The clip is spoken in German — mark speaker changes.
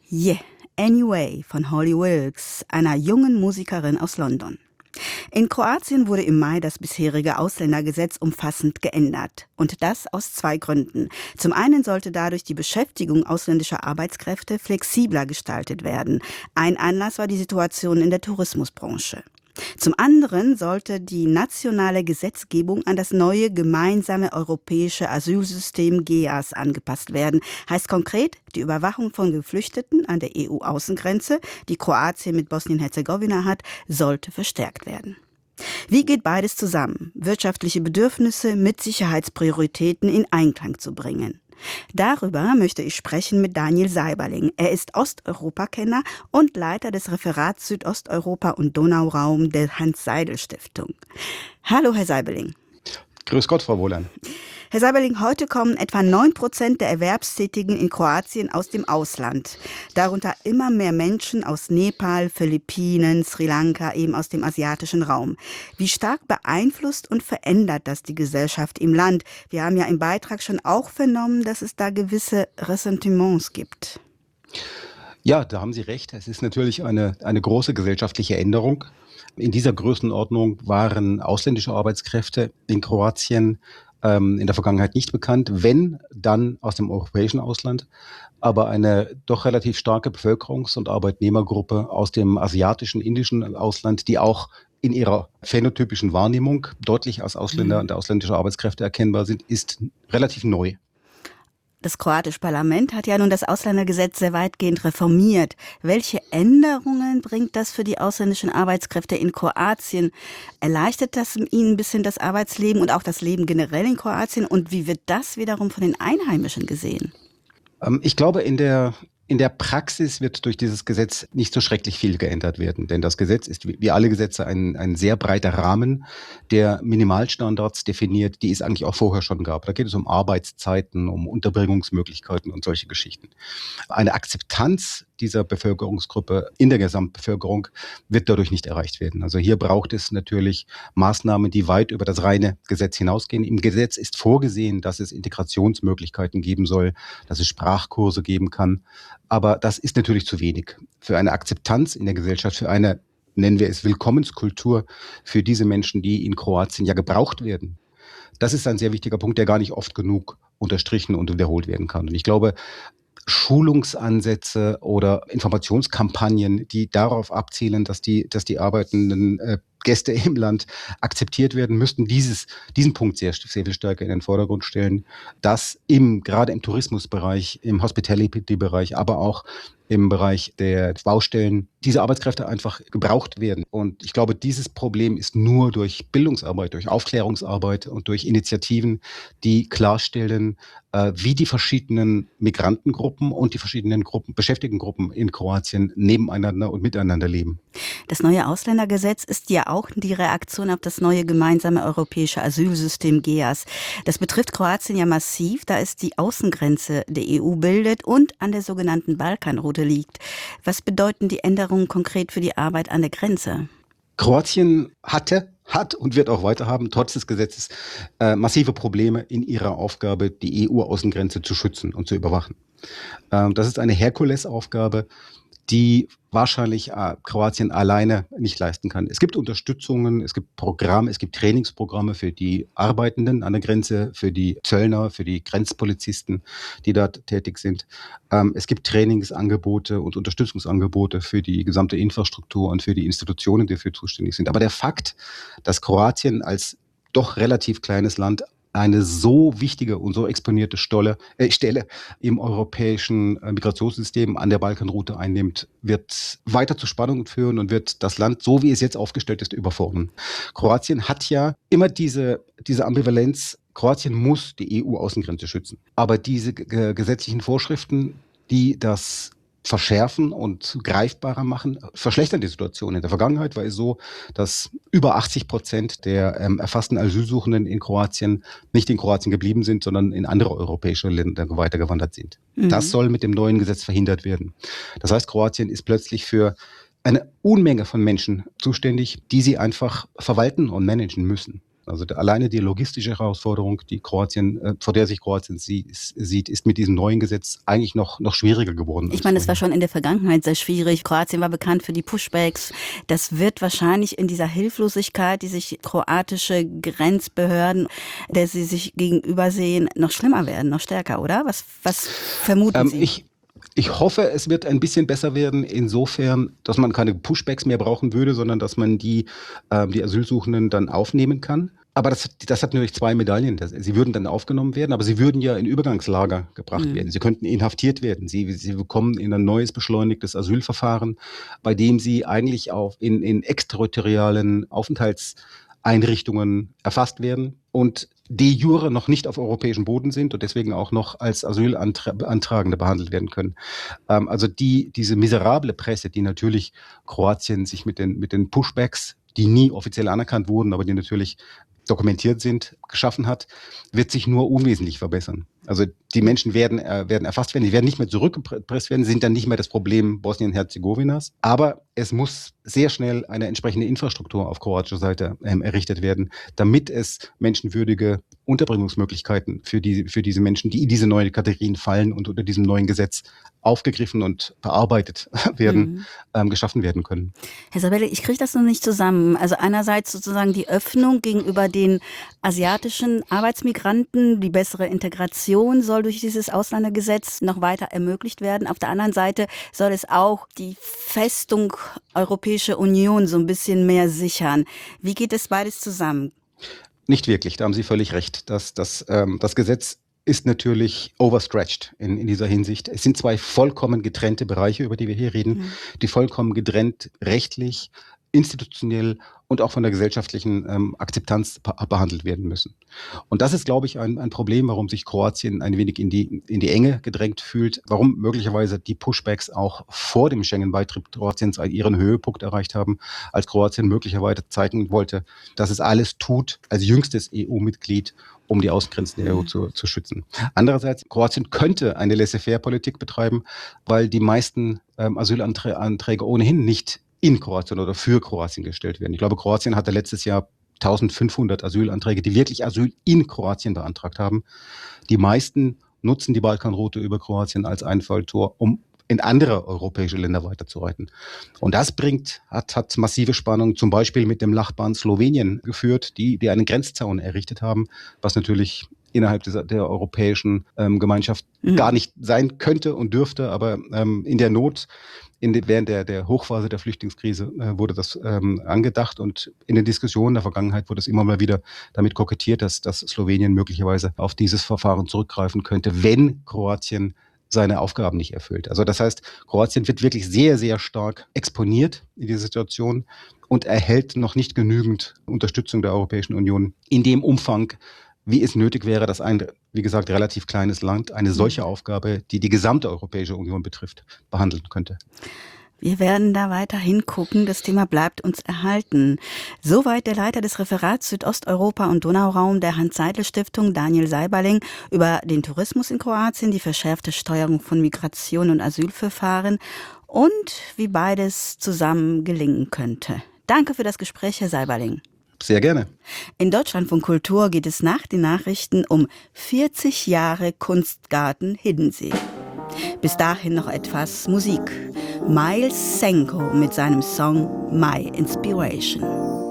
Speaker 1: Yeah, Anyway von Holly Wilkes, einer jungen Musikerin aus London. In Kroatien wurde im Mai das bisherige Ausländergesetz umfassend geändert. Und das aus 2 Gründen. Zum einen sollte dadurch die Beschäftigung ausländischer Arbeitskräfte flexibler gestaltet werden. Ein Anlass war die Situation in der Tourismusbranche. Zum anderen sollte die nationale Gesetzgebung an das neue gemeinsame europäische Asylsystem GEAS angepasst werden. Heißt konkret, die Überwachung von Geflüchteten an der EU-Außengrenze, die Kroatien mit Bosnien-Herzegowina hat, sollte verstärkt werden. Wie geht beides zusammen, wirtschaftliche Bedürfnisse mit Sicherheitsprioritäten in Einklang zu bringen? Darüber möchte ich sprechen mit Daniel Seiberling. Er ist Osteuropakenner und Leiter des Referats Südosteuropa und Donauraum der Hans-Seidel-Stiftung. Hallo, Herr Seiberling.
Speaker 2: Grüß Gott, Frau Wohlan.
Speaker 1: Herr Seiberling, heute kommen etwa 9% der Erwerbstätigen in Kroatien aus dem Ausland. Darunter immer mehr Menschen aus Nepal, Philippinen, Sri Lanka, eben aus dem asiatischen Raum. Wie stark beeinflusst und verändert das die Gesellschaft im Land? Wir haben ja im Beitrag schon auch vernommen, dass es da gewisse Ressentiments gibt.
Speaker 2: Ja, da haben Sie recht. Es ist natürlich eine große gesellschaftliche Änderung. In dieser Größenordnung waren ausländische Arbeitskräfte in Kroatien in der Vergangenheit nicht bekannt, wenn, dann aus dem europäischen Ausland, aber eine doch relativ starke Bevölkerungs- und Arbeitnehmergruppe aus dem asiatischen, indischen Ausland, die auch in ihrer phänotypischen Wahrnehmung deutlich als Ausländer und ausländische Arbeitskräfte erkennbar sind, ist relativ neu.
Speaker 1: Das kroatische Parlament hat ja nun das Ausländergesetz sehr weitgehend reformiert. Welche Änderungen bringt das für die ausländischen Arbeitskräfte in Kroatien? Erleichtert das ihnen ein bisschen das Arbeitsleben und auch das Leben generell in Kroatien? Und wie wird das wiederum von den Einheimischen gesehen?
Speaker 2: Ich glaube, in der Praxis wird durch dieses Gesetz nicht so schrecklich viel geändert werden, denn das Gesetz ist wie alle Gesetze ein sehr breiter Rahmen, der Minimalstandards definiert, die es eigentlich auch vorher schon gab. Da geht es um Arbeitszeiten, um Unterbringungsmöglichkeiten und solche Geschichten. Eine Akzeptanz dieser Bevölkerungsgruppe in der Gesamtbevölkerung wird dadurch nicht erreicht werden. Also hier braucht es natürlich Maßnahmen, die weit über das reine Gesetz hinausgehen. Im Gesetz ist vorgesehen, dass es Integrationsmöglichkeiten geben soll, dass es Sprachkurse geben kann. Aber das ist natürlich zu wenig. Für eine Akzeptanz in der Gesellschaft, für eine, nennen wir es, Willkommenskultur für diese Menschen, die in Kroatien ja gebraucht werden. Das ist ein sehr wichtiger Punkt, der gar nicht oft genug unterstrichen und wiederholt werden kann. Und ich glaube, Schulungsansätze oder Informationskampagnen, die darauf abzielen, dass die arbeitenden Gäste im Land akzeptiert werden, müssten diesen Punkt sehr viel stärker in den Vordergrund stellen, dass gerade im Tourismusbereich, im Hospitality-Bereich, aber auch im Bereich der Baustellen diese Arbeitskräfte einfach gebraucht werden. Und ich glaube, dieses Problem ist nur durch Bildungsarbeit, durch Aufklärungsarbeit und durch Initiativen, die klarstellen, wie die verschiedenen Migrantengruppen und die verschiedenen Beschäftigtengruppen in Kroatien nebeneinander und miteinander leben.
Speaker 1: Das neue Ausländergesetz ist ja auch die Reaktion auf das neue gemeinsame europäische Asylsystem GEAS. Das betrifft Kroatien ja massiv, da es die Außengrenze der EU bildet und an der sogenannten Balkanroute liegt. Was bedeuten die Änderungen konkret für die Arbeit an der Grenze?
Speaker 2: Kroatien hat und wird auch weiter haben, trotz des Gesetzes, massive Probleme in ihrer Aufgabe, die EU-Außengrenze zu schützen und zu überwachen. Das ist eine Herkulesaufgabe, die wahrscheinlich Kroatien alleine nicht leisten kann. Es gibt Unterstützungen, es gibt Programme, es gibt Trainingsprogramme für die Arbeitenden an der Grenze, für die Zöllner, für die Grenzpolizisten, die dort tätig sind. Es gibt Trainingsangebote und Unterstützungsangebote für die gesamte Infrastruktur und für die Institutionen, die dafür zuständig sind. Aber der Fakt, dass Kroatien als doch relativ kleines Land eine so wichtige und so exponierte Stelle im europäischen Migrationssystem an der Balkanroute einnimmt, wird weiter zu Spannungen führen und wird das Land, so wie es jetzt aufgestellt ist, überfordern. Kroatien hat ja immer diese Ambivalenz. Kroatien muss die EU-Außengrenze schützen. Aber diese gesetzlichen Vorschriften, die das verschärfen und greifbarer machen, verschlechtern die Situation. In der Vergangenheit war es so, dass über 80% der erfassten Asylsuchenden in Kroatien nicht in Kroatien geblieben sind, sondern in andere europäische Länder weitergewandert sind. Das soll mit dem neuen Gesetz verhindert werden. Das heißt, Kroatien ist plötzlich für eine Unmenge von Menschen zuständig, die sie einfach verwalten und managen müssen. beantworten. Also alleine die logistische Herausforderung, vor der sich Kroatien sieht, ist mit diesem neuen Gesetz eigentlich noch schwieriger geworden.
Speaker 1: Ich meine, es war schon in der Vergangenheit sehr schwierig. Kroatien war bekannt für die Pushbacks. Das wird wahrscheinlich in dieser Hilflosigkeit, die sich kroatische Grenzbehörden, der sie sich gegenübersehen, noch schlimmer werden, noch stärker, oder? Was vermuten Sie?
Speaker 2: Ich hoffe, es wird ein bisschen besser werden, insofern, dass man keine Pushbacks mehr brauchen würde, sondern dass man die Asylsuchenden dann aufnehmen kann. Aber das hat natürlich zwei Medaillen. Sie würden dann aufgenommen werden, aber sie würden ja in Übergangslager gebracht werden. Sie könnten inhaftiert werden. Sie bekommen in ein neues beschleunigtes Asylverfahren, bei dem sie eigentlich in exterritorialen Aufenthaltseinrichtungen erfasst werden und de jure noch nicht auf europäischem Boden sind und deswegen auch noch als Asylantragende behandelt werden können. Also diese miserable Presse, die natürlich Kroatien sich mit den Pushbacks, die nie offiziell anerkannt wurden, aber die natürlich dokumentiert sind, geschaffen hat, wird sich nur unwesentlich verbessern. Also die Menschen werden erfasst werden, die werden nicht mehr zurückgepresst werden, sind dann nicht mehr das Problem Bosnien-Herzegowinas. Aber es muss sehr schnell eine entsprechende Infrastruktur auf kroatischer Seite errichtet werden, damit es menschenwürdige Unterbringungsmöglichkeiten für diese Menschen, die in diese neuen Kategorien fallen und unter diesem neuen Gesetz aufgegriffen und bearbeitet werden, geschaffen werden können.
Speaker 1: Herr Sabelli, ich kriege das noch nicht zusammen. Also einerseits sozusagen die Öffnung gegenüber den asiatischen Arbeitsmigranten, die bessere Integration soll durch dieses Ausländergesetz noch weiter ermöglicht werden. Auf der anderen Seite soll es auch die Festung Europäische Union so ein bisschen mehr sichern. Wie geht das beides zusammen?
Speaker 2: Nicht wirklich, da haben Sie völlig recht. Das Gesetz ist natürlich overstretched in dieser Hinsicht. Es sind zwei vollkommen getrennte Bereiche, über die wir hier reden, die vollkommen getrennt rechtlich, institutionell und auch von der gesellschaftlichen Akzeptanz behandelt werden müssen. Und das ist, glaube ich, ein Problem, warum sich Kroatien ein wenig in die Enge gedrängt fühlt, warum möglicherweise die Pushbacks auch vor dem Schengen-Beitritt Kroatiens ihren Höhepunkt erreicht haben, als Kroatien möglicherweise zeigen wollte, dass es alles tut als jüngstes EU-Mitglied, um die Außengrenzen der EU zu schützen. Andererseits, Kroatien könnte eine Laissez-faire-Politik betreiben, weil die meisten Asylanträge ohnehin nicht in Kroatien oder für Kroatien gestellt werden. Ich glaube, Kroatien hatte letztes Jahr 1500 Asylanträge, die wirklich Asyl in Kroatien beantragt haben. Die meisten nutzen die Balkanroute über Kroatien als Einfalltor, um in andere europäische Länder weiterzureiten. Und das hat massive Spannungen, zum Beispiel mit dem Nachbarn Slowenien geführt, die einen Grenzzaun errichtet haben, was natürlich innerhalb der europäischen Gemeinschaft gar nicht sein könnte und dürfte, aber in der Not, während der Hochphase der Flüchtlingskrise wurde das angedacht und in den Diskussionen der Vergangenheit wurde es immer mal wieder damit kokettiert, dass Slowenien möglicherweise auf dieses Verfahren zurückgreifen könnte, wenn Kroatien seine Aufgaben nicht erfüllt. Also das heißt, Kroatien wird wirklich sehr, sehr stark exponiert in dieser Situation und erhält noch nicht genügend Unterstützung der Europäischen Union in dem Umfang, wie es nötig wäre, dass ein, wie gesagt, relativ kleines Land eine solche Aufgabe, die die gesamte Europäische Union betrifft, behandeln könnte.
Speaker 1: Wir werden da weiter hingucken. Das Thema bleibt uns erhalten. Soweit der Leiter des Referats Südosteuropa und Donauraum der Hans-Seidel-Stiftung, Daniel Seiberling, über den Tourismus in Kroatien, die verschärfte Steuerung von Migration und Asylverfahren und wie beides zusammen gelingen könnte. Danke für das Gespräch, Herr Seiberling.
Speaker 2: Sehr gerne.
Speaker 1: In Deutschlandfunk Kultur geht es nach den Nachrichten um 40 Jahre Kunstgarten Hiddensee. Bis dahin noch etwas Musik. Miles Senko mit seinem Song My Inspiration.